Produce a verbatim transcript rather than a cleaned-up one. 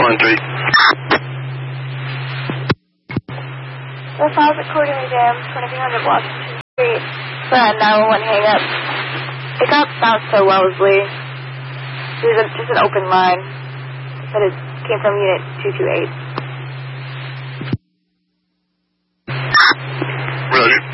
one three. The files accordingly jammed, twenty-three hundred Washington Street. For a nine one one hang up. It got bounced to Wellesley. It was a, just an open line. It said it came from unit two two eight. Roger.